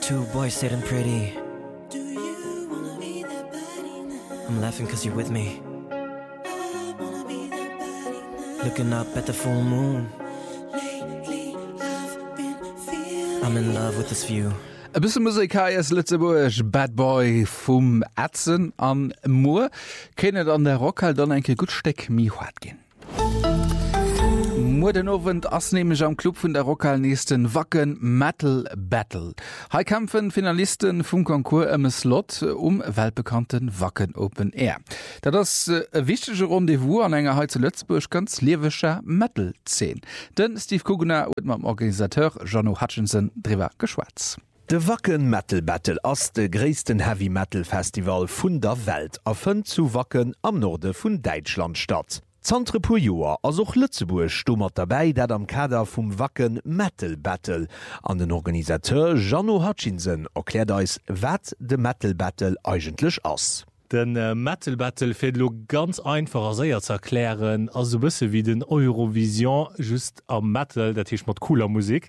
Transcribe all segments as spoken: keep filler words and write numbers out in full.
Two boys sitting pretty. I'm laughing cause you're with me. Looking up at the full moon. I'm in love with this view. E bisse Musik haiers Lützeburg Bad Boy vum Ätzen an Moor kennet an der Rockhall dann enke gut Steck mi hoat gin. Mo den Owend assnemech am Club vun der Rockhall nächsten Wacken Metal Battle. Hei kämpfen Finalisten vum Konkurs ëmme Slot um weltbekannten Wacken Open Air. Dat das e äh, wichtege Rendevous an enger Heize Lützburg ganz lewecher Metal zehn. Den Steve Kugener und mam Organisateur Jano Hutchinson drüber geschwatz. De Wacken Metal Battle ass de gréissten Heavy Metal Festival vun der Welt aën zu Wacken am Norde vun Deitschland statt. Zantre pu Joer ass och Lützeburg stummert dabei, dat am Kader vum Wacken Metal Battle. An den Organisateur Jano Hutchinson erkläert eis, wat de Metal Battle eigentlech ass. Den äh, Metal Battle fir lo ganz einfacher séier ze erklären, also bësse wie den Eurovision just am Metal, dat hiech mat cooler Musik.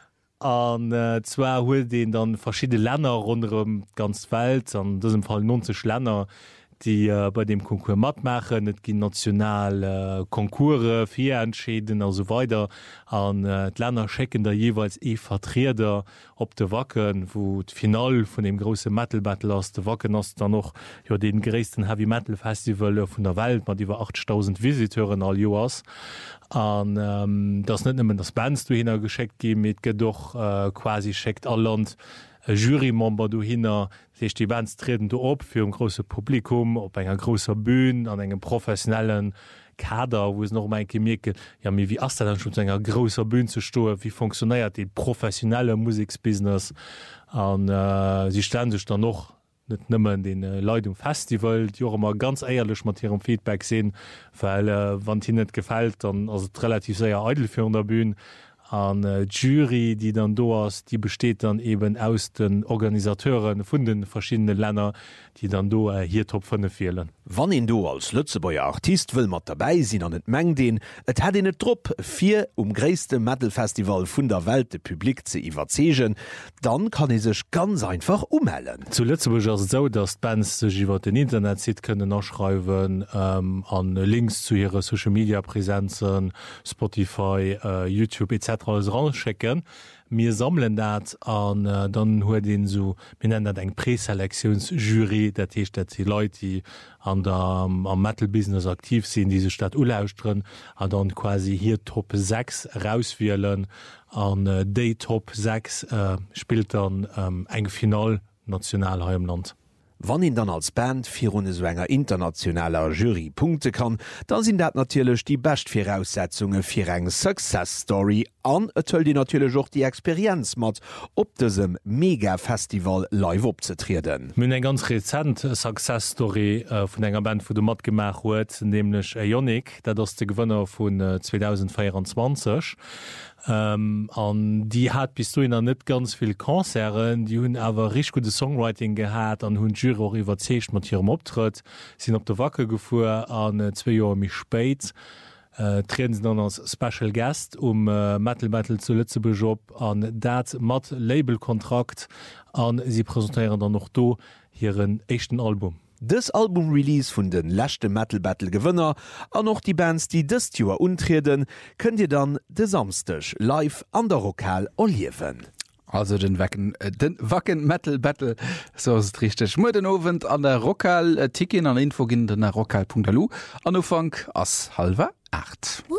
An äh, zwar huet den dann verschiedene Länder rund um ganz Welt, an diesem Fall neunzig Länder, die äh, bei dem Konkurs mat machen, net gin nationale äh, Konkurse, vier Entschäden und so weiter. An äh, die Länder checken da jeweils e Vertreter op de Wacken, wo d Final von dem großen Metal Battle aus de Wacken ass dann noch ja, den größten Heavy Metal Festival von der Welt, mat über achttausend Visiteuren all Joas. An ähm, das net nimmen das Bands du hinner gescheckt gi mit gedoch äh, quasi checkt all Land Jurymember du hinner sech die Bands treten du op fir un grosse Publikum op enger grosser Bühn an engem professionellen Kader, wo es noch mein gemerket ja mir wie as dann schon enger grosser Bühn zu stoe, wie funktioniert die professionelle Musiksbusiness an äh, sie stand sich dann noch net nëmmen den äh, Leitung Festival, die auch immer ganz eierlech mat ihrem Feedback sinn, weil äh, wann hin net gefällt, dann as relativ sehr eitel für der Bühn. An äh, Jury, die dann do ass, die besteht dann eben aus den Organisateuren vun den verschiedene Länder, die dann do äh, hier top vunne fehlen. Wann en do als Lützebauer Artist will mat dabei sinn an et Meng den, et hat en et Drpp fir um gréste Metalfestival vun der Welt de Publikum ze iwwerzegen, dann kann e sech ganz einfach umhellen. Zu Lützeburg ist so, dass Bands sich über den Internet sieht können nachschreiben, ähm, an Links zu ihre Social Media Präsenzen, Spotify, äh, YouTube et cetera alles ranchecken. Wir sammeln dat an äh, dann huet den so wir nennen dat eng Präselektionsjury, dat heißt, dat die Leute, die an der um, am Metal Business aktiv sind, diese Stadt ulausren, an dann quasi hier Top sechs rauswählen an äh, Day Top sechs äh, spielt dann ähm, eng Final national ha im Land. Wann ihn dann als Band fir une so enger internationaler Jury Punkte kann, dann sind dat natürlich die best Voraussetzungen fir eng Success Story an ëll die natürlich auch die Experience mat op diesem Megafestival live opzetreten. Mün eng ganz rezent Success Story äh, vun enger Band vu de Mat gemacht huet, nämlich Ionic, dat ass de Gewënner vun äh, zwanzig vierundzwanzig. Ähm, an die hat bis du innner net ganz viel Konzeren, die hunn awer rich gute Songwriting gehabt, an hunn Jury auch iwwerzecht mat hirem optritt, sind op der Wacke gefu an äh, zwei Joer mich speit. Äh, treten sie dann als Special Guest um äh, Metal Battle zu Lützeburg op an dat mat Labelkontrakt an sie präsentieren dann noch do hireieren echten Album. Das Albumrelease vun den lächte Metal Battle Gewënner an noch die Bands, die dëst Joer untreden, könnt ihr dann de samstech live an der Rockhall erliewen. Also den Wacken, äh, den Wacken Metal Battle, so ist richtig. Mo den Ovent an der Rockhall, äh, Ticken an Info gin den rockhall punkt lu, an Ufang ass halber acht.